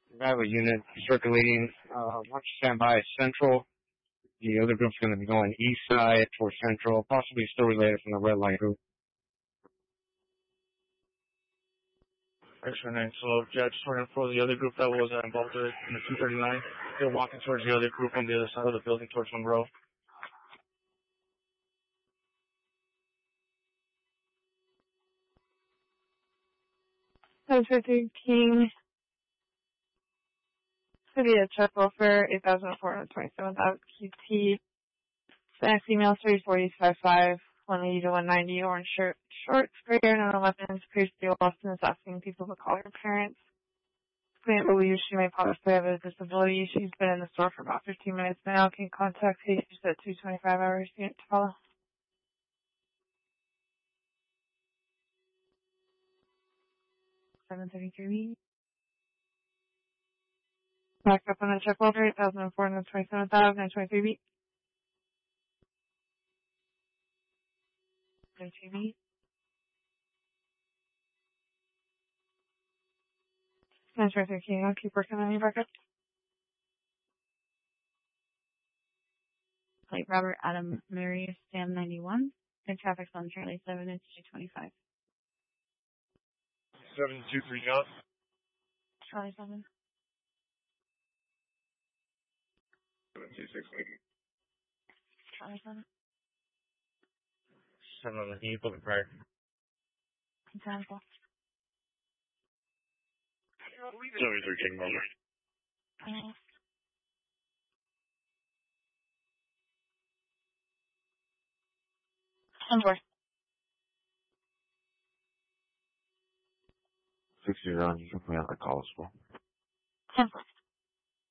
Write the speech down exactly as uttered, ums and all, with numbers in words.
I have a unit circulating. Uh, watch standby central. The other group's going to be going east side towards central, possibly still related from the red light group. Excellent. So, yeah, just wondering for the other group that was uh, involved in the two thirty-nine, they're walking towards the other group on the other side of the building towards Monroe. ten fifteen King, City of Chuck Welfare, eight thousand four hundred twenty-seven out Q T. Next email three four eight five five, one eighty to one ninety, orange shirt, shorts, gray hair, no weapons, appears to be Austin is asking people to call her parents. Client believes she may possibly have a disability. She's been in the store for about fifteen minutes now. Can contact patients at two twenty-five hours unit to follow. seven thirty-three. Back up on the check welfare, eight thousand four hundred twenty-seven thousand twenty-three B. twenty-three B. nine twenty-three King, I'll keep working on your backup. Plate Robert Adam Mary Sam ninety-one. And traffic's on Charlie seven and two twenty-five. seven two three John. Charlie seven. seven two six Lincoln. Charlie seven. seven on the heat, looking prior. Example. seventy-three King Mother. Uh, Somewhere. sixty John, you can put out the call as well.